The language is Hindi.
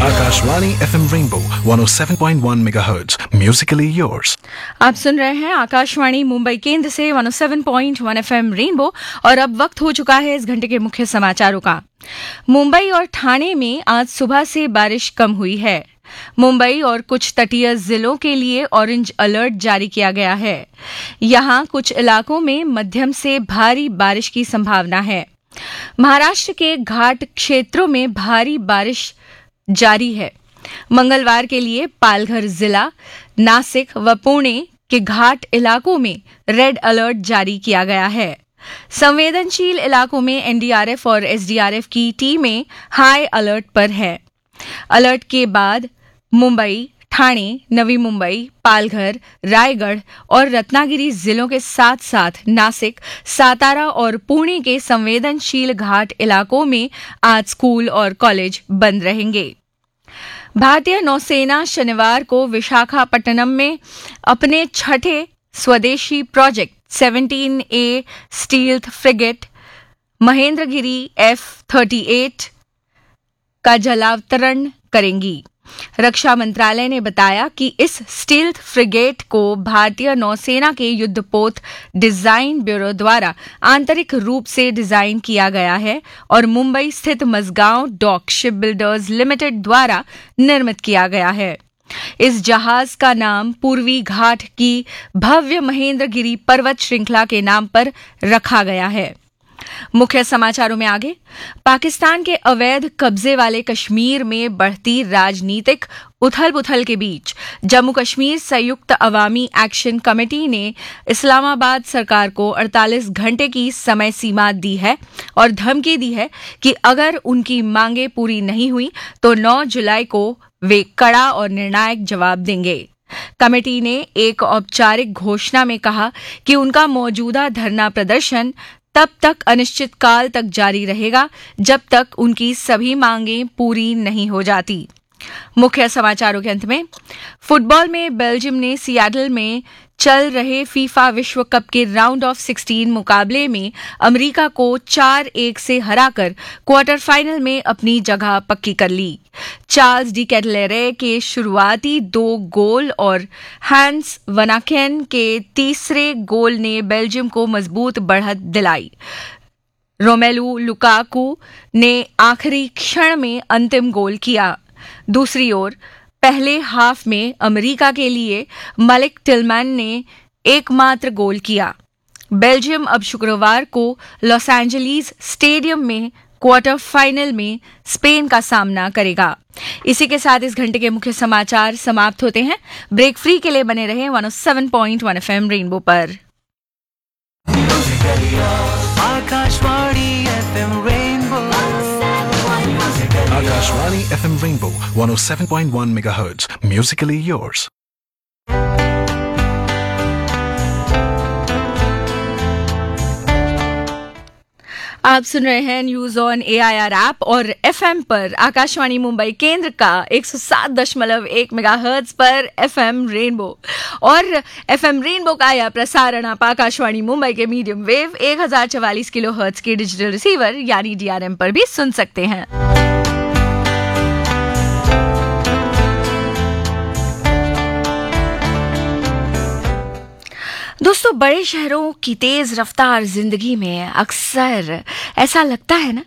Akashvani FM Rainbow 107.1 MHz Musically yours। आप सुन रहे हैं आकाशवाणी मुंबई केंद्र से 107.1 FM रेनबो और अब वक्त हो चुका है इस घंटे के मुख्य समाचारों का। मुंबई और ठाणे में आज सुबह से बारिश कम हुई है। मुंबई और कुछ तटीय जिलों के लिए ऑरेंज अलर्ट जारी किया गया है। यहां कुछ इलाकों में मध्यम से भारी बारिश की संभावना है। महाराष्ट्र के घाट क्षेत्रों में भारी बारिश जारी है। मंगलवार के लिए पालघर जिला, नासिक व पुणे के घाट इलाकों में रेड अलर्ट जारी किया गया है। संवेदनशील इलाकों में एनडीआरएफ और एसडीआरएफ की टीमें हाई अलर्ट पर है। अलर्ट के बाद मुंबई, ठाणे, नवी मुंबई, पालघर, रायगढ़ और रत्नागिरी जिलों के साथ साथ नासिक, सातारा और पुणे के संवेदनशील घाट इलाकों में आज स्कूल और कॉलेज बंद रहेंगे। भारतीय नौसेना शनिवार को विशाखापट्टनम में अपने छठे स्वदेशी project 17A stealth frigate Mahendragiri F-38 का जलावतरण करेंगी। रक्षा मंत्रालय ने बताया कि इस स्टील्थ फ्रिगेट को भारतीय नौसेना के युद्धपोत डिजाइन ब्यूरो द्वारा आंतरिक रूप से डिजाइन किया गया है और मुंबई स्थित Majhgaon dock ship builders limited द्वारा निर्मित किया गया है। इस जहाज का नाम पूर्वी घाट की भव्य महेंद्रगिरी पर्वत श्रृंखला के नाम पर रखा गया है। मुख्य समाचारों में आगे, पाकिस्तान के अवैध कब्जे वाले कश्मीर में बढ़ती राजनीतिक उथल-पुथल के बीच जम्मू कश्मीर संयुक्त अवामी एक्शन कमेटी ने इस्लामाबाद सरकार को 48 घंटे की समय सीमा दी है और धमकी दी है कि अगर उनकी मांगें पूरी नहीं हुई तो 9 जुलाई को वे कड़ा और निर्णायक जवाब देंगे। कमेटी ने एक औपचारिक घोषणा में कहा कि उनका मौजूदा धरना प्रदर्शन तब तक अनिश्चित काल तक जारी रहेगा जब तक उनकी सभी मांगें पूरी नहीं हो जाती। मुख्य समाचारों के अंत में, फुटबॉल में बेल्जियम ने सियाटल में चल रहे फीफा विश्व कप के राउंड ऑफ 16 मुकाबले में अमेरिका को 4-1 से हराकर क्वार्टर फाइनल में अपनी जगह पक्की कर ली। चार्ल्स डी कैटलेरे के शुरुआती 2 गोल और हैंस वनाकेन के तीसरे गोल ने बेल्जियम को मजबूत बढ़त दिलाई। रोमेलू लुकाकू ने आखिरी क्षण में अंतिम गोल किया। दूसरी ओर पहले हाफ में अमेरिका के लिए मलिक टिलमैन ने एकमात्र गोल किया। बेल्जियम अब शुक्रवार को लॉस एंजलिस स्टेडियम में क्वार्टर फाइनल में स्पेन का सामना करेगा। इसी के साथ इस घंटे के मुख्य समाचार समाप्त होते हैं। ब्रेक फ्री के लिए बने रहे 107.1 FM रेनबो पर। Akashvani FM Rainbow 107.1 MHz Musically yours। आप सुन रहे हैं न्यूज ऑन AIR ऐप और FM पर आकाशवाणी मुंबई केंद्र का 107.1 मेगाहर्ट्ज पर FM रेनबो और FM रेनबो का यह प्रसारण आप आकाशवाणी मुंबई के मीडियम वेव 1044 किलोहर्ट्ज के डिजिटल रिसीवर यानी DRM पर भी सुन सकते हैं। दोस्तों, बड़े शहरों की तेज रफ्तार जिंदगी में अक्सर ऐसा लगता है ना